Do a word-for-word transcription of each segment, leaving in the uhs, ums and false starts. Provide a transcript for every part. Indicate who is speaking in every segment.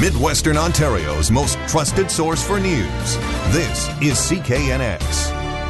Speaker 1: Midwestern Ontario's most trusted source for news. This is C K N X.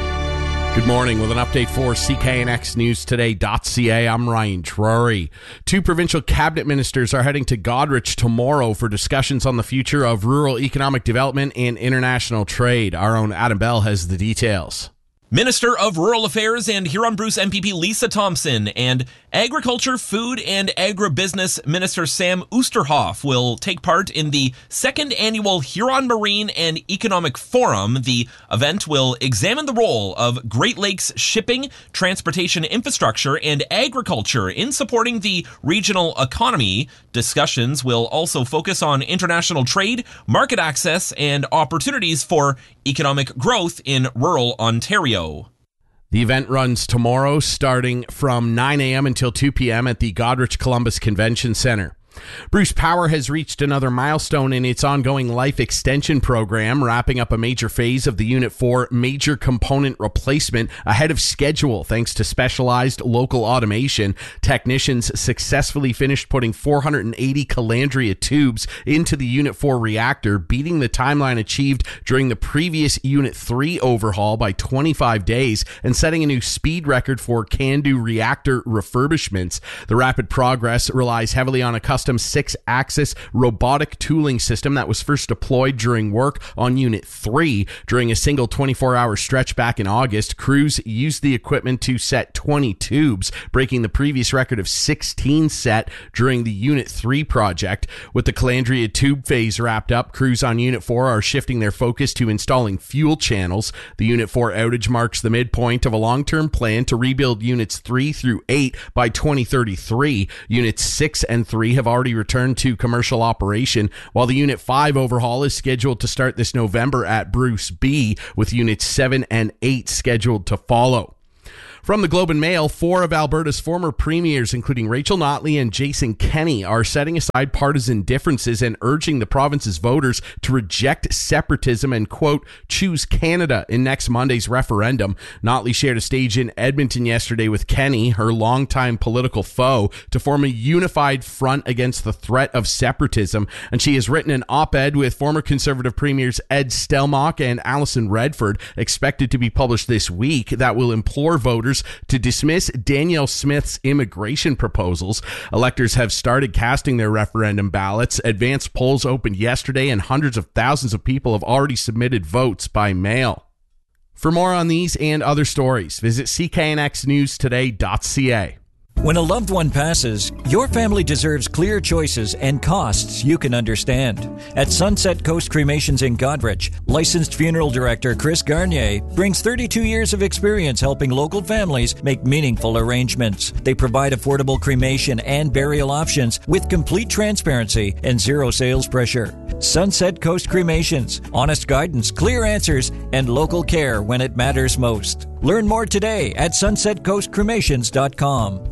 Speaker 2: Good morning with an update for C K N X News Today dot C A. I'm Ryan Drury. Two provincial cabinet ministers are heading to Goderich tomorrow for discussions on the future of rural economic development and international trade. Our own Adam Bell has the details.
Speaker 3: Minister of Rural Affairs and Huron-Bruce M P P Lisa Thompson and Agriculture, Food and Agribusiness Minister Sam Oosterhoff will take part in the second annual Huron Marine and Economic Forum. The event will examine the role of Great Lakes shipping, transportation infrastructure, and agriculture in supporting the regional economy. Discussions will also focus on international trade, market access, and opportunities for economic growth in rural Ontario.
Speaker 2: The event runs tomorrow starting from nine a.m. until two p.m. at the Goderich Columbus Convention Centre. Bruce Power has reached another milestone in its ongoing life extension program, wrapping up a major phase of the Unit four major component replacement ahead of schedule thanks to specialized local automation. Technicians successfully finished putting four hundred eighty calandria tubes into the Unit four reactor, beating the timeline achieved during the previous Unit three overhaul by twenty-five days and setting a new speed record for CANDU reactor refurbishments. The rapid progress relies heavily on a custom six-axis robotic tooling system that was first deployed during work on Unit three. During a single twenty-four hour stretch back in August, crews used the equipment to set twenty tubes, breaking the previous record of sixteen set during the Unit three project. With the calandria tube phase wrapped up, crews on Unit four are shifting their focus to installing fuel channels. The Unit four outage marks the midpoint of a long-term plan to rebuild Units three through eight by twenty thirty-three. Units six and three have already returned to commercial operation, while the Unit five overhaul is scheduled to start this November at Bruce B, with Units seven and eight scheduled to follow. From the Globe and Mail, four of Alberta's former premiers, including Rachel Notley and Jason Kenney, are setting aside partisan differences and urging the province's voters to reject separatism and, quote, choose Canada in next Monday's referendum. Notley shared a stage in Edmonton yesterday with Kenney, her longtime political foe, to form a unified front against the threat of separatism, and she has written an op-ed with former Conservative premiers Ed Stelmach and Alison Redford, expected to be published this week, that will implore voters to dismiss Danielle Smith's immigration proposals. Electors have started casting their referendum ballots. Advanced polls opened yesterday, and hundreds of thousands of people have already submitted votes by mail. For more on these and other stories, visit C K N X News Today dot C A.
Speaker 4: When a loved one passes, your family deserves clear choices and costs you can understand. At Sunset Coast Cremations in Goderich, licensed funeral director Chris Garnier brings thirty-two years of experience helping local families make meaningful arrangements. They provide affordable cremation and burial options with complete transparency and zero sales pressure. Sunset Coast Cremations, honest guidance, clear answers, and local care when it matters most. Learn more today at sunset coast cremations dot com.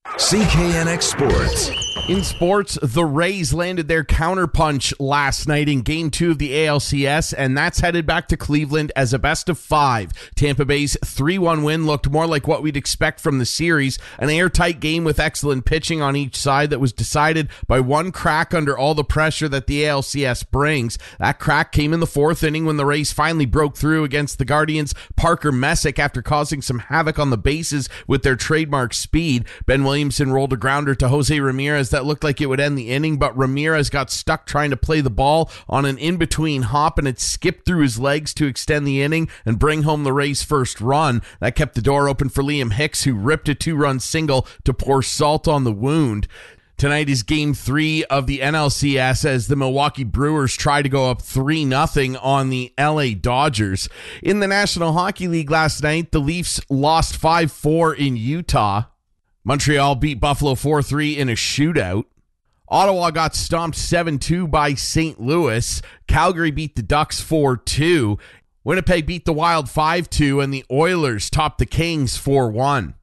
Speaker 1: C K N X Sports.
Speaker 2: In sports, the Rays landed their counterpunch last night in Game two of the A L C S, and that's headed back to Cleveland as a best of five. Tampa Bay's three one win looked more like what we'd expect from the series, an airtight game with excellent pitching on each side that was decided by one crack under all the pressure that the A L C S brings. That crack came in the fourth inning when the Rays finally broke through against the Guardians' Parker Messick after causing some havoc on the bases with their trademark speed. Ben Williamson rolled a grounder to Jose Ramirez that looked like it would end the inning, but Ramirez got stuck trying to play the ball on an in-between hop, and it skipped through his legs to extend the inning and bring home the Rays' first run. That kept the door open for Liam Hicks, who ripped a two-run single to pour salt on the wound. Tonight is Game three of the N L C S as the Milwaukee Brewers try to go up three nothing on the L A Dodgers. In the National Hockey League last night, the Leafs lost five four in Utah. Montreal beat Buffalo four three in a shootout. Ottawa got stomped seven two by Saint Louis. Calgary beat the Ducks four two. Winnipeg beat the Wild five two, and the Oilers topped the Kings four one.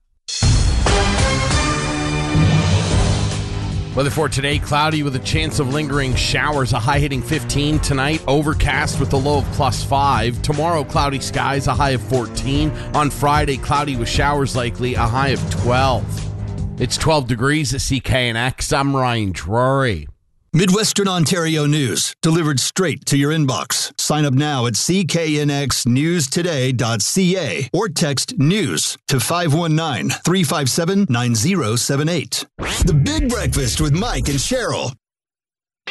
Speaker 2: Weather for today, cloudy with a chance of lingering showers, a high hitting fifteen. Tonight, overcast with a low of plus five. Tomorrow, cloudy skies, a high of fourteen. On Friday, cloudy with showers likely, a high of twelve. It's twelve degrees at C K N X. I'm Ryan Drury.
Speaker 5: Midwestern Ontario news, delivered straight to your inbox. Sign up now at c k n x news today dot c a or text news to five one nine, three five seven, nine zero seven eight. The Big Breakfast with Mike and Cheryl.